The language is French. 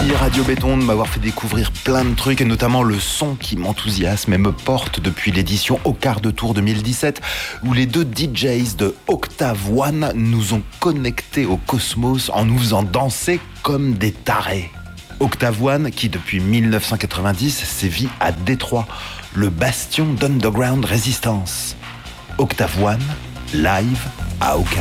Merci Radio Béton de m'avoir fait découvrir plein de trucs et notamment le son qui m'enthousiasme et me porte depuis l'édition Au quart de tour 2017 où les deux DJs de Octave One nous ont connectés au cosmos en nous faisant danser comme des tarés. Octave One qui depuis 1990 sévit à Détroit, le bastion d'Underground Resistance. Octave One, live à Au quart.